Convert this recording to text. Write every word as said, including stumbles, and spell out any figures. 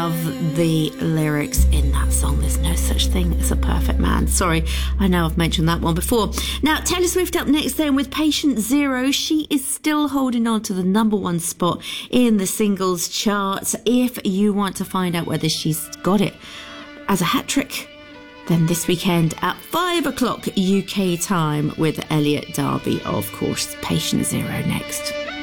love the lyrics in that song. There's no such thing as a perfect man. Sorry, I know I've mentioned that one before. Now, Taylor Swift up next then with Patient Zero. She is still holding on to the number one spot in the singles chart. If you want to find out whether she's got it as a hat trick, then this weekend at five o'clock U K time with Elliot Darby, of course. Patient Zero next.